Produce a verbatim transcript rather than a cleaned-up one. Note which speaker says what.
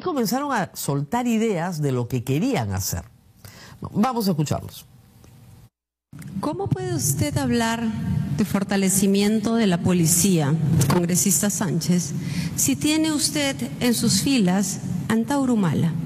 Speaker 1: comenzaron a soltar ideas de lo que querían hacer. Vamos a escucharlos.
Speaker 2: ¿Cómo puede usted hablar de fortalecimiento de la policía, congresista Sánchez, si tiene usted en sus filas Antauro Humala?